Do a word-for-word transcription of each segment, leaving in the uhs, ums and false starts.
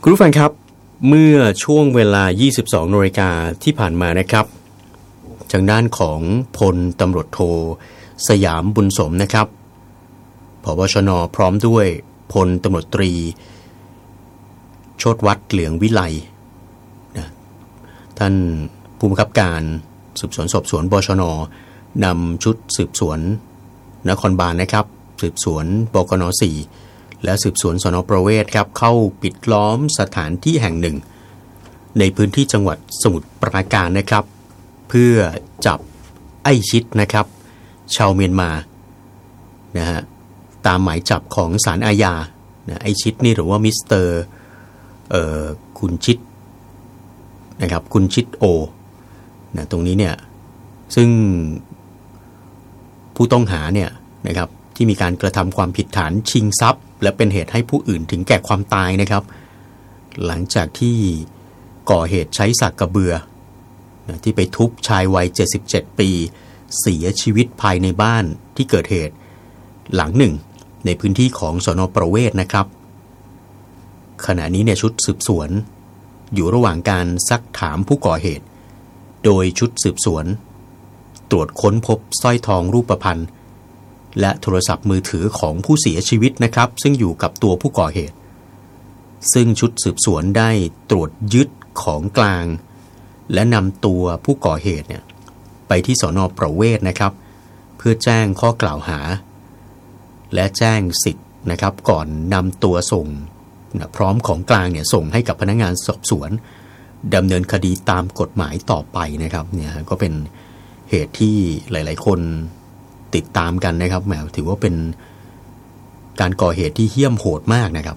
คุณผู้ฟังครับเมื่อช่วงเวลา ยี่สิบสองนาฬิกาที่ผ่านมานะครับทางด้านของพลตำรวจโทสยามบุญสมนะครับผบชน.พร้อมด้วยพลตำรวจตรีโชติวัฒน์เหลืองวิไลนะท่านผู้บังคับการสืบสวนสอบสวนบชน.นำชุดสืบสวนนครบาลนะครับสืบสวนบกน.สี่และสืบสวนสน.ประเวศครับเข้าปิดล้อมสถานที่แห่งหนึ่งในพื้นที่จังหวัดสมุทรปราการนะครับเพื่อจับไอ้ชิดนะครับชาวเมียนมานะฮะตามหมายจับของศาลอาญานะไอ้ชิดนี่หรือว่ามิสเตอร์เอ่อคุณชิดนะครับคุณชิดโอนะตรงนี้เนี่ยซึ่งผู้ต้องหาเนี่ยนะครับที่มีการกระทำความผิดฐานชิงทรัพย์และเป็นเหตุให้ผู้อื่นถึงแก่ความตายนะครับหลังจากที่ก่อเหตุใช้สักกระเบือนะที่ไปทุบชายวัยเจ็ดสิบเจ็ดปีเสียชีวิตภายในบ้านที่เกิดเหตุหลังหนึ่งในพื้นที่ของสน.ประเวศนะครับขณะนี้เนี่ยชุดสืบสวนอยู่ระหว่างการซักถามผู้ก่อเหตุโดยชุดสืบสวนตรวจค้นพบสร้อยทองรูปพรรณและโทรศัพท์มือถือของผู้เสียชีวิตนะครับซึ่งอยู่กับตัวผู้ก่อเหตุซึ่งชุดสืบสวนได้ตรวจยึดของกลางและนำตัวผู้ก่อเหตุเนี่ยไปที่สน.ประเวศนะครับเพื่อแจ้งข้อกล่าวหาและแจ้งสิทธิ์นะครับก่อนนำตัวส่งนะพร้อมของกลางเนี่ยส่งให้กับพนักงานสอบสวนดำเนินคดีตามกฎหมายต่อไปนะครับเนี่ยก็เป็นเหตุที่หลายๆคนติดตามกันนะครับแหมถือว่าเป็นการก่อเหตุที่เหี้ยมโหดมากนะครับ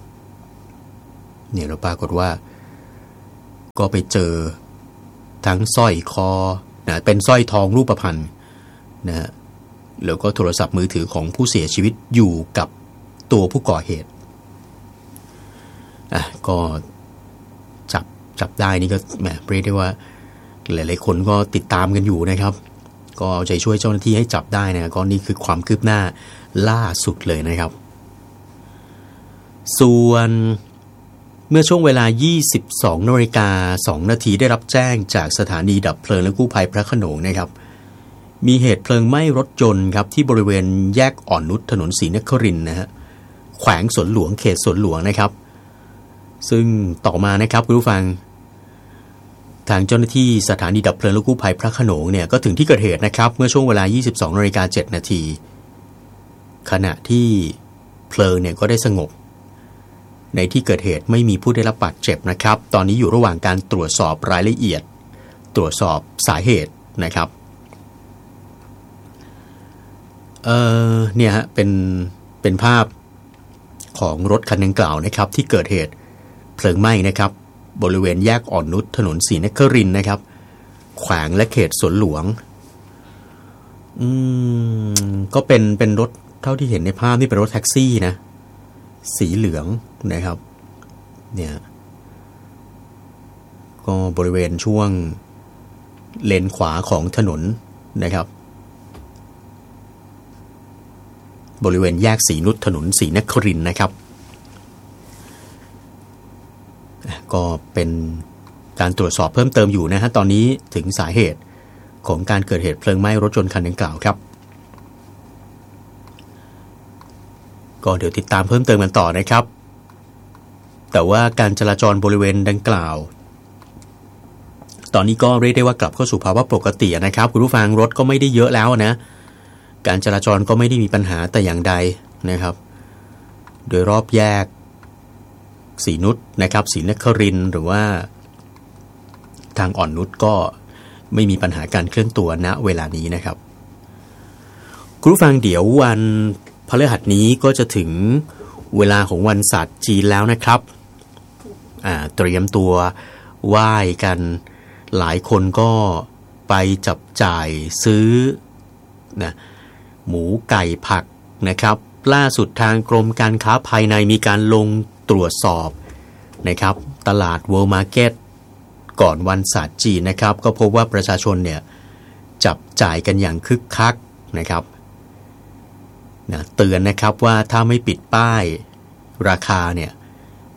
เนี่ยเราปรากฏว่าก็ไปเจอทั้งสร้อยคอนะเป็นสร้อยทองรูปพรรณนะฮะแล้วก็โทรศัพท์มือถือของผู้เสียชีวิตอยู่กับตัวผู้ก่อเหตุอ่ะก็จับจับได้นี่ก็แหมเรียกได้ว่าหลายๆคนก็ติดตามกันอยู่นะครับก็เอาใจช่วยเจ้าหน้าที่ให้จับได้นะก็นี่คือความคืบหน้าล่าสุดเลยนะครับส่วนเมื่อช่วงเวลา ยี่สิบสองนาฬิกาสองนาทีได้รับแจ้งจากสถานีดับเพลิงและกู้ภัยพระโขนงนะครับมีเหตุเพลิงไหม้รถยนต์ครับที่บริเวณแยกอ่อนนุชถนนศรีนครินทร์นะฮะแขวงสวนหลวงเขตสวนหลวงนะครับซึ่งต่อมานะครับคุณผู้ฟังทางเจ้าหน้าที่สถานีดับเพลิงและกู้ภัยพระโขนงเนี่ยก็ถึงที่เกิดเหตุนะครับเมื่อช่วงเวลา ยี่สิบสองนาฬิกาเจ็ดนาทีขณะที่เพลิงเนี่ยก็ได้สงบในที่เกิดเหตุไม่มีผู้ได้รับบาดเจ็บนะครับตอนนี้อยู่ระหว่างการตรวจสอบรายละเอียดตรวจสอบสาเหตุนะครับเอ่อเนี่ยฮะเป็นเป็นภาพของรถคันดังกล่าวนะครับที่เกิดเหตุเพลิงไหม้นะครับบริเวณแยกอ่อนนุชถนนศรีนครินทร์นะครับแขวงและเขตสวนหลวงอืมก็เป็นเป็นรถเท่าที่เห็นในภาพนี่เป็นรถแท็กซี่นะสีเหลืองนะครับเนี่ยก็บริเวณช่วงเลนขวาของถนนนะครับบริเวณแยกศรีนุชถนนศรีนครินทร์นะครับก็เป็นการตรวจสอบเพิ่มเติมอยู่นะฮะตอนนี้ถึงสาเหตุของการเกิดเหตุเพลิงไหม้รถยนต์คันดังกล่าวครับก็เดี๋ยวติดตามเพิ่มเติมกันต่อนะครับแต่ว่าการจราจรบริเวณดังกล่าวตอนนี้ก็เรียกได้ว่ากลับเข้าสู่ภาวะปกตินะครับคุณผู้ฟังรถก็ไม่ได้เยอะแล้วนะการจราจรก็ไม่ได้มีปัญหาแต่อย่างใดนะครับโดยรอบแยกศรีนุชนะครับศรีนครินทร์หรือว่าทางอ่อนนุชก็ไม่มีปัญหาการเคลื่อนตัวณเวลานี้นะครับคุณผู้ฟังเดี๋ยววันพฤหัสนี้ก็จะถึงเวลาของวันศาสตร์จีนแล้วนะครับอ่าเตรียมตัวไหว้กันหลายคนก็ไปจับจ่ายซื้อนะหมูไก่ผักนะครับล่าสุดทางกรมการค้าภายในมีการลงตรวจสอบนะครับตลาด World Market ก่อนวันศาสตร์จีนนะครับก็พบว่าประชาชนเนี่ยจับจ่ายกันอย่างคึกคักนะครับนะเตือนนะครับว่าถ้าไม่ปิดป้ายราคาเนี่ย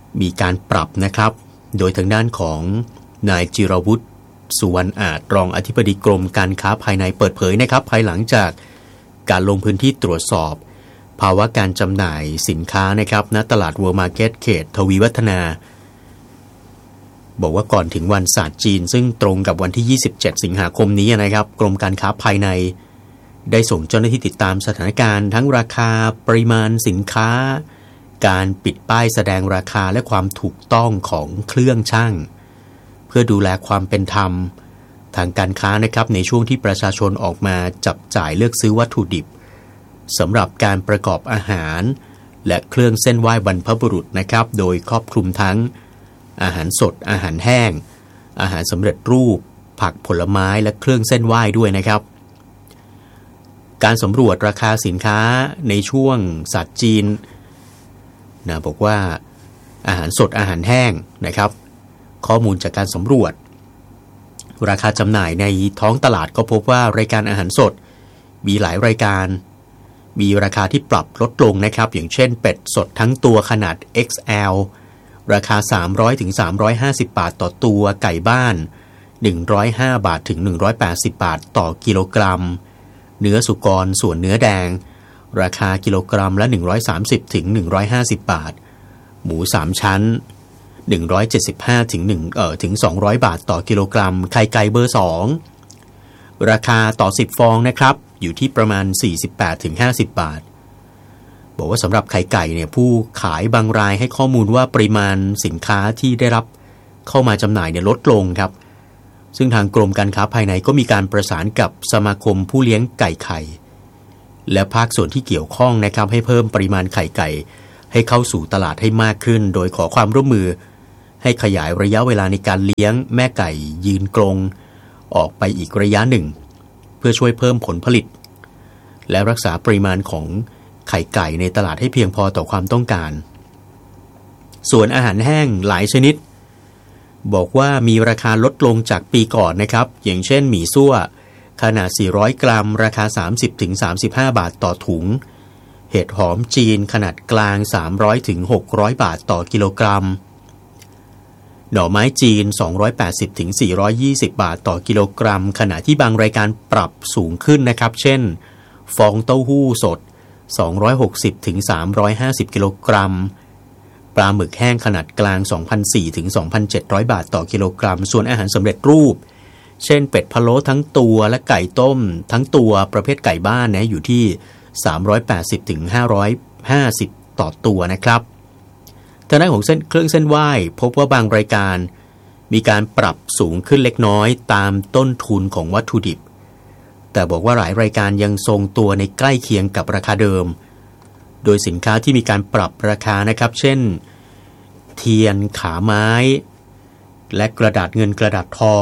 มีการปรับนะครับโดยทางด้านของนายจิรวุฒิสุวรรณอาจรองอธิบดีกรมการค้าภายในเปิดเผยนะครับภายหลังจากการลงพื้นที่ตรวจสอบภาวะการจำหน่ายสินค้านะครับณตลาด World Market เขตทวีวัฒนาบอกว่าก่อนถึงวันศาสตร์จีนซึ่งตรงกับวันที่ยี่สิบเจ็ดสิงหาคมนี้นะครับกรมการค้าภายในได้ส่งเจ้าหน้าที่ติดตามสถานการณ์ทั้งราคาปริมาณสินค้าการปิดป้ายแสดงราคาและความถูกต้องของเครื่องชั่งเพื่อดูแลความเป็นธรรมทางการค้านะครับในช่วงที่ประชาชนออกมาจับจ่ายเลือกซื้อวัตถุดิบสำหรับการประกอบอาหารและเครื่องเส้นไหว้บรรพบุรุษนะครับโดยครอบคลุมทั้งอาหารสดอาหารแห้งอาหารสำเร็จรูปผักผลไม้และเครื่องเส้นไหว้ด้วยนะครับการสำรวจราคาสินค้าในช่วงศาสตร์จีนนะบอกว่าอาหารสดอาหารแห้งนะครับข้อมูลจากการสำรวจราคาจำหน่ายในท้องตลาดก็พบว่ารายการอาหารสดมีหลายรายการมีราคาที่ปรับลดลงนะครับอย่างเช่นเป็ดสดทั้งตัวขนาด เอ็กซ์ แอล ราคา สามร้อยถึงสามร้อยห้าสิบ บาทต่อตัวไก่บ้านหนึ่งร้อยห้าบาทถึงหนึ่งร้อยแปดสิบบาทต่อกิโลกรัมเนื้อสุกรส่วนเนื้อแดงราคากิโลกรัมละหนึ่งร้อยสามสิบถึงหนึ่งร้อยห้าสิบบาทหมูสามชั้นหนึ่งร้อยเจ็ดสิบห้าถึง1เอ่อถึงสองร้อยบาทต่อกิโลกรัมไข่ไก่เบอร์สองราคาต่อสิบฟองนะครับอยู่ที่ประมาณสี่สิบแปดถึงห้าสิบบาทบอกว่าสำหรับไข่ไก่เนี่ยผู้ขายบางรายให้ข้อมูลว่าปริมาณสินค้าที่ได้รับเข้ามาจำหน่ายเนี่ยลดลงครับซึ่งทางกรมการค้าภายในก็มีการประสานกับสมาคมผู้เลี้ยงไก่ไข่และภาคส่วนที่เกี่ยวข้องนะครับให้เพิ่มปริมาณไข่ไก่ให้เข้าสู่ตลาดให้มากขึ้นโดยขอความร่วมมือให้ขยายระยะเวลาในการเลี้ยงแม่ไก่ยืนกรงออกไปอีกระยะหนึ่งเพื่อช่วยเพิ่มผลผลิตและรักษาปริมาณของไข่ไก่ในตลาดให้เพียงพอต่อความต้องการส่วนอาหารแห้งหลายชนิดบอกว่ามีราคาลดลงจากปีก่อนนะครับอย่างเช่นหมี่ซั่วขนาดสี่ร้อยกรัมราคา สามสิบถึงสามสิบห้า บาทต่อถุงเห็ดหอมจีนขนาดกลางสามร้อยถึงหกร้อยบาทต่อกิโลกรัมหน่อไม้จีนสองร้อยแปดสิบถึงสี่ร้อยยี่สิบบาทต่อกิโลกรัมขณะที่บางรายการปรับสูงขึ้นนะครับเช่นฟองเต้าหู้สดสองร้อยหกสิบถึงสามร้อยห้าสิบกิโลกรัมปลาหมึกแห้งขนาดกลาง สองพันสี่ร้อย ถึง สองพันเจ็ดร้อย บาทต่อกิโลกรัมส่วนอาหารสำเร็จรูปเช่นเป็ดพะโล้ทั้งตัวและไก่ต้มทั้งตัวประเภทไก่บ้านนะอยู่ที่สามร้อยแปดสิบถึงห้าร้อยห้าสิบต่อตัวนะครับทางด้านของเส้นเครื่องเส้นไหว้พบว่าบางรายการมีการปรับสูงขึ้นเล็กน้อยตามต้นทุนของวัตถุดิบแต่บอกว่าหลายรายการยังทรงตัวในใกล้เคียงกับราคาเดิมโดยสินค้าที่มีการปรับราคานะครับเช่นเทียนขาไม้และกระดาษเงินกระดาษทอง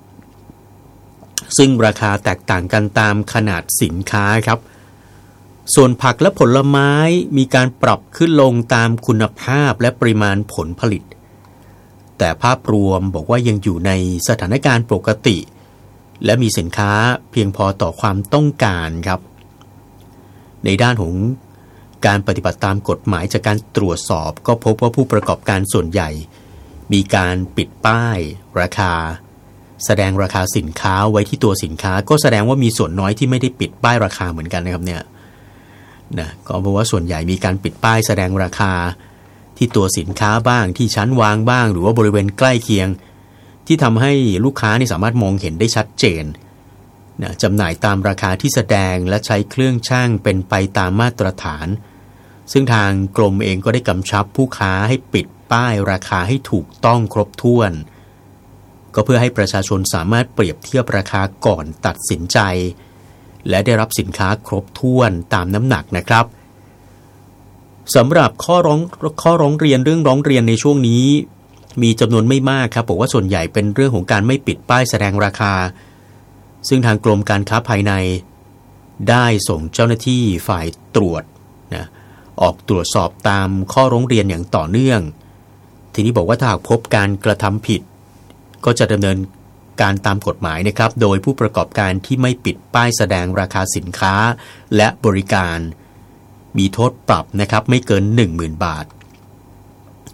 ซึ่งราคาแตกต่างกันตามขนาดสินค้าครับส่วนผักและผลไม้มีการปรับขึ้นลงตามคุณภาพและปริมาณผลผลิตแต่ภาพรวมบอกว่ายังอยู่ในสถานการณ์ปกติและมีสินค้าเพียงพอต่อความต้องการครับในด้านของการปฏิบัติตามกฎหมายจากการตรวจสอบก็พบว่าผู้ประกอบการส่วนใหญ่มีการปิดป้ายราคาแสดงราคาสินค้าไว้ที่ตัวสินค้าก็แสดงว่ามีส่วนน้อยที่ไม่ได้ปิดป้ายราคาเหมือนกันนะครับเนี่ยนะก็เพราะว่าส่วนใหญ่มีการปิดป้ายแสดงราคาที่ตัวสินค้าบ้างที่ชั้นวางบ้างหรือว่าบริเวณใกล้เคียงที่ทำให้ลูกค้านี่สามารถมองเห็นได้ชัดเจนนะจำหน่ายตามราคาที่แสดงและใช้เครื่องชั่งเป็นไปตามมาตรฐานซึ่งทางกรมเองก็ได้กำชับผู้ค้าให้ปิดป้ายราคาให้ถูกต้องครบถ้วนก็เพื่อให้ประชาชนสามารถเปรียบเทียบราคาก่อนตัดสินใจและได้รับสินค้าครบถ้วนตามน้ำหนักนะครับสำหรับข้อร้องข้อร้องเรียนเรื่องร้องเรียนในช่วงนี้มีจำนวนไม่มากครับบอกว่าส่วนใหญ่เป็นเรื่องของการไม่ปิดป้ายแสดงราคาซึ่งทางกรมการค้าภายในได้ส่งเจ้าหน้าที่ฝ่ายตรวจนะออกตรวจสอบตามข้อร้องเรียนอย่างต่อเนื่องทีนี้บอกว่าถ้าหากพบการกระทำผิดก็จะดำเนินการตามกฎหมายนะครับโดยผู้ประกอบการที่ไม่ปิดป้ายแสดงราคาสินค้าและบริการมีโทษปรับนะครับไม่เกิน หนึ่งหมื่น บาท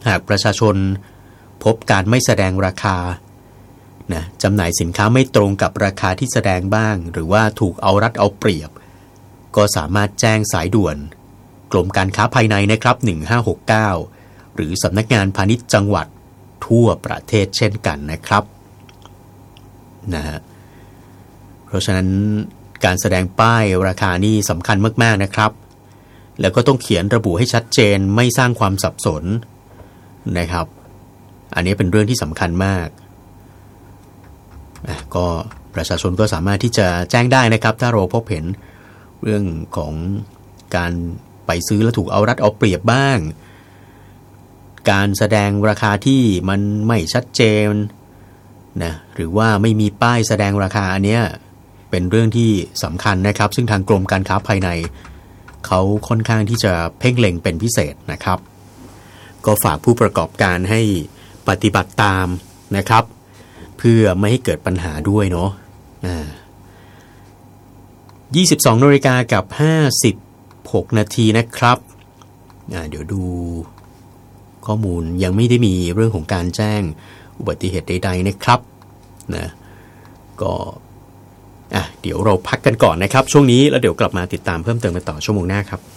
หากประชาชนพบการไม่แสดงราคานะจำหน่ายสินค้าไม่ตรงกับราคาที่แสดงบ้างหรือว่าถูกเอารัดเอาเปรียบก็สามารถแจ้งสายด่วนกรมการค้าภายในนะครับหนึ่งห้าหกเก้าหรือสำนักงานพาณิชย์จังหวัดทั่วประเทศเช่นกันนะครับนะฮะเพราะฉะนั้นการแสดงป้ายราคานี่สำคัญมากๆนะครับแล้วก็ต้องเขียนระบุให้ชัดเจนไม่สร้างความสับสนนะครับอันนี้เป็นเรื่องที่สำคัญมากก็ประชาชนก็สามารถที่จะแจ้งได้นะครับถ้าเราพบเห็นเรื่องของการไปซื้อแล้วถูกเอารัดเอาเปรียบบ้างการแสดงราคาที่มันไม่ชัดเจนนะหรือว่าไม่มีป้ายแสดงราคาอันเนี้ยเป็นเรื่องที่สำคัญนะครับซึ่งทางกรมการค้าภายในเขาค่อนข้างที่จะเพ่งเล็งเป็นพิเศษนะครับก็ฝากผู้ประกอบการให้ปฏิบัติตามนะครับเพื่อไม่ให้เกิดปัญหาด้วยเนาะอ่ายี่สิบสองนาฬิกากับห้าสิบหกนาทีนะครับอ่าเดี๋ยวดูข้อมูลยังไม่ได้มีเรื่องของการแจ้งอุบัติเหตุใดๆนะครับนะก็อ่ะเดี๋ยวเราพักกันก่อนนะครับช่วงนี้แล้วเดี๋ยวกลับมาติดตามเพิ่มเติมกันต่อชั่วโมงหน้าครับ